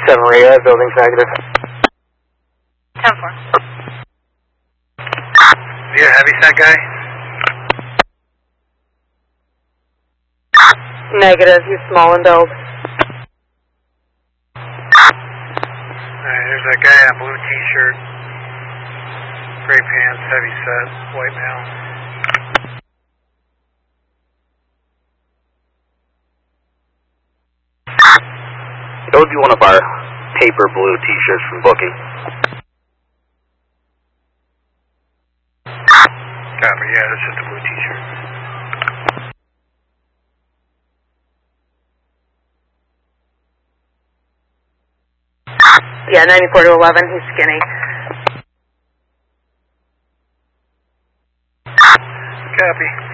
7 Maria, building's negative. 10-4. Yeah, heavy set guy? Negative, he's small and build. Alright, there's that guy in a blue t-shirt, gray pants, heavy set, white male. That would be one of our paper blue t-shirts from booking. Copy, yeah, that's just a blue t-shirt. Yeah, 94 to 11, he's skinny. Copy.